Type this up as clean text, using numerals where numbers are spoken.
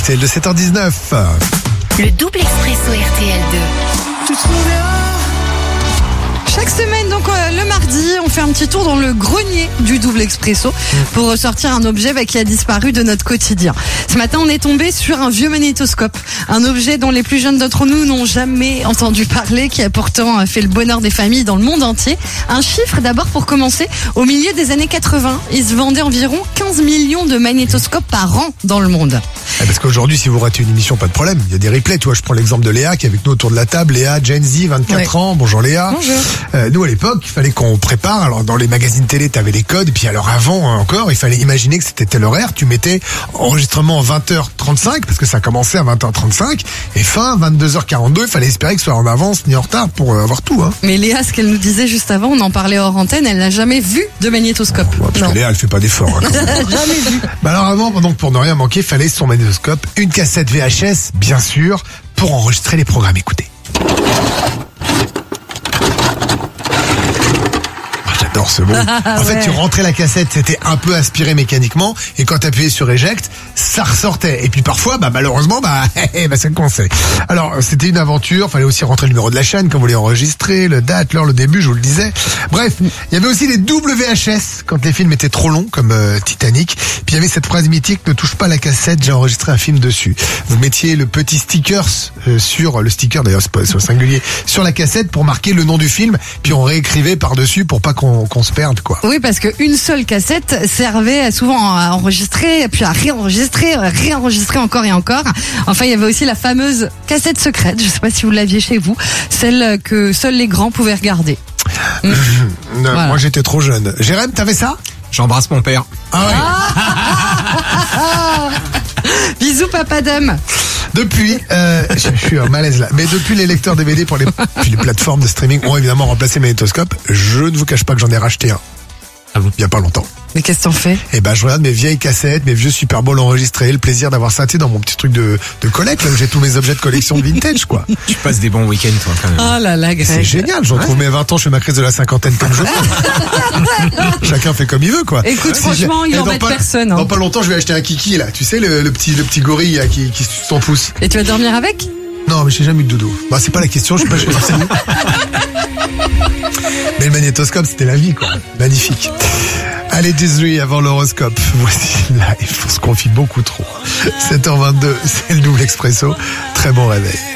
RTL de 7h19. Le double expresso RTL2. Tu te souviens ? Chaque semaine, donc le mardi, on fait un petit tour dans le grenier du double expresso pour ressortir un objet qui a disparu de notre quotidien. Ce matin, on est tombé sur un vieux magnétoscope, un objet dont les plus jeunes d'entre nous n'ont jamais entendu parler, qui a pourtant fait le bonheur des familles dans le monde entier. Un chiffre d'abord pour commencer, au milieu des années 80, il se vendait environ 15 millions de magnétoscopes par an dans le monde. Parce qu'aujourd'hui, si vous ratez une émission, pas de problème. Il y a des replays. Tu vois, je prends l'exemple de Léa qui est avec nous autour de la table. Léa, Gen Z, 24 ans. Bonjour Léa. Bonjour. Nous, à l'époque, il fallait qu'on prépare. Alors, dans les magazines télé, t'avais les codes. Et puis, alors, avant encore, il fallait imaginer que c'était tel horaire. Tu mettais enregistrement 20h35 parce que ça commençait à 20h35 et fin 22h42. Il fallait espérer que ce soit en avance ni en retard pour avoir tout, hein. Mais Léa, ce qu'elle nous disait juste avant, on en parlait hors antenne, elle n'a jamais vu de magnétoscope. Ouais, parce que Léa, elle fait pas d'efforts. Hein, jamais vu. Bah alors avant, donc pour ne rien manquer, il fallait son magnétoscope, une cassette VHS, bien sûr, pour enregistrer les programmes. Écoutez. J'adore ce mot. En fait, tu rentrais la cassette, c'était un peu aspiré mécaniquement, et quand tu appuyais sur Eject, ça ressortait. Et puis parfois, malheureusement, ça coinçait. Alors, c'était une aventure, fallait aussi rentrer le numéro de la chaîne quand vous voulez enregistrer, le date, l'heure, le début, je vous le disais. Bref, il y avait aussi les doubles VHS, quand les films étaient trop longs, comme Titanic. Puis il y avait cette phrase mythique, ne touche pas la cassette, j'ai enregistré un film dessus. Vous mettiez le petit sticker sur le sticker, d'ailleurs c'est pas au singulier, sur la cassette pour marquer le nom du film, puis on réécrivait par-dessus pour pas qu'on se perde, quoi. Oui, parce qu'une seule cassette servait souvent à enregistrer, puis à réenregistrer encore et encore. Enfin, il y avait aussi la fameuse cassette secrète, je sais pas si vous l'aviez chez vous, celle que seuls les grands pouvaient regarder. Non, Voilà. Moi j'étais trop jeune. Jérém, t'avais ça? J'embrasse mon père. Ah ouais. Bisous, papa Dame. Depuis, je suis en malaise là, mais depuis les lecteurs DVD pour les plateformes de streaming ont évidemment remplacé Magnétoscope, je ne vous cache pas que j'en ai racheté un. Ah bon? Il y a pas longtemps. Mais qu'est-ce que t'en fais? Et je regarde mes vieilles cassettes, mes vieux Super Bowl enregistrés, le plaisir d'avoir ça, tu sais, dans mon petit truc de collecte, là où j'ai tous mes objets de collection de vintage, quoi. Tu passes des bons week-ends, toi, quand même. Oh là là, Greg. C'est génial, je retrouve mes 20 ans, je fais ma crise de la cinquantaine comme je veux. Chacun fait comme il veut, quoi. Écoute, Si franchement, il et embête personne. Hein. Dans pas longtemps, je vais acheter un kiki, là. Tu sais, le petit gorille, là, qui suce son pouce. Et tu vas dormir avec? Non, mais j'ai jamais eu de dodo. C'est pas la question, je sais pas, je vais essayer. Mais le magnétoscope, c'était la vie, quoi. Magnifique. Allez, 18 avant l'horoscope. Voici live. On se confie beaucoup trop. 7h22, c'est le double expresso. Très bon réveil.